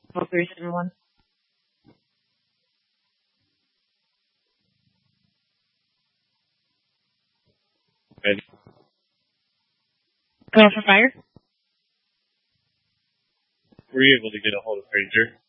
437 Ready? Call for fire. Were you able to get a hold of Ranger?